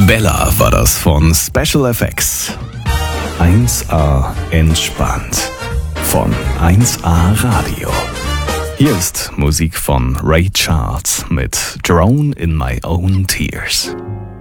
Bella war das von Special FX. 1A entspannt von 1A Radio. Hier ist Musik von Ray Charles mit Drown in My Own Tears.